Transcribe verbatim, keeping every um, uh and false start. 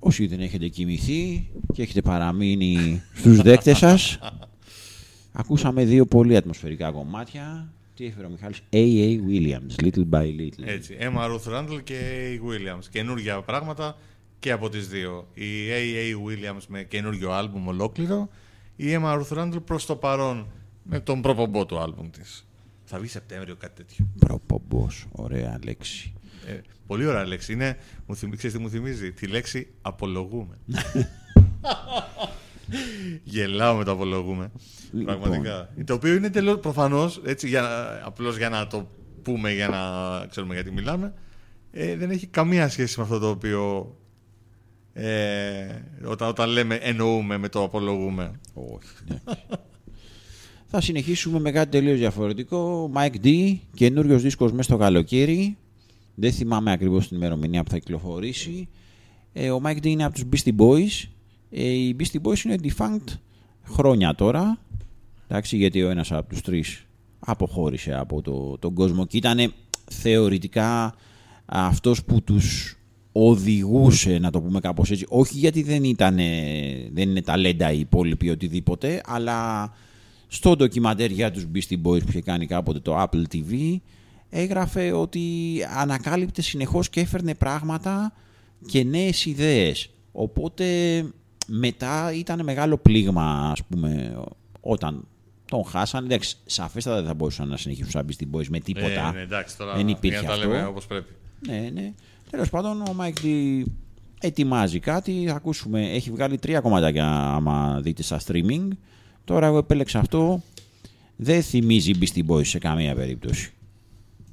Όσοι δεν έχετε κοιμηθεί και έχετε παραμείνει στους δέκτες σας, ακούσαμε δύο πολύ ατμοσφαιρικά κομμάτια. Τι έφερε ο Μιχάλης? έι έι Williams, Little by Little. Έτσι, Emma Ruth Randall και έι έι Williams. Καινούργια πράγματα και από τις δύο. Η έι έι Williams με καινούργιο άλμπουμ ολόκληρο, η Emma Ruth Randall προς το παρόν με τον προπομπό του άλμπουμ της. Θα βγει Σεπτέμβριο, κάτι τέτοιο. Προπομπός, ωραία λέξη. Ε, πολύ ωραία λέξη. Είναι, μου θυμ, ξέρεις τι μου θυμίζει? Τη λέξη απολογούμε. Γελάω με το απολογούμε. Λοιπόν. Πραγματικά. Το οποίο είναι τελώς προφανώς, έτσι, για, απλώς για να το πούμε, για να ξέρουμε γιατί μιλάμε, ε, δεν έχει καμία σχέση με αυτό το οποίο ε, όταν, όταν λέμε εννοούμε με το απολογούμε. Όχι, ναι. Θα συνεχίσουμε με κάτι τελείως διαφορετικό. Mike D, καινούριος δίσκος μέσα στο καλοκαίρι. Δεν θυμάμαι ακριβώς την ημερομηνία που θα κυκλοφορήσει. Ε, ο Mike D είναι από τους Beastie Boys. Ε, οι Beastie Boys είναι defunct χρόνια τώρα. Εντάξει, γιατί ο ένας από τους τρεις αποχώρησε από το, τον κόσμο και ήταν θεωρητικά αυτός που τους οδηγούσε, να το πούμε κάπως έτσι. Όχι γιατί δεν, ήτανε, δεν είναι ταλέντα οι υπόλοιποι οτιδήποτε, αλλά στο ντοκιμαντέρ για τους Beastie Boys που είχε κάνει κάποτε το Apple τι βι, έγραφε ότι ανακάλυπτε συνεχώς και έφερνε πράγματα και νέες ιδέες. Οπότε μετά ήταν μεγάλο πλήγμα, ας πούμε, όταν τον χάσανε. Εντάξει, σαφέστατα δεν θα μπορούσαν να συνεχίσουν σαν Beastie Boys με τίποτα. Ε, ναι, εντάξει, τώρα δεν υπήρχε τα αυτό. λέμε όπως πρέπει. Ναι, ναι. Τέλος πάντων, ο Mike D ετοιμάζει κάτι. Θα ακούσουμε, έχει βγάλει τρία κομματάκια άμα δείτε στα streaming. Τώρα εγώ επέλεξα αυτό. Δεν θυμίζει Beastie Boys σε καμία περίπτωση.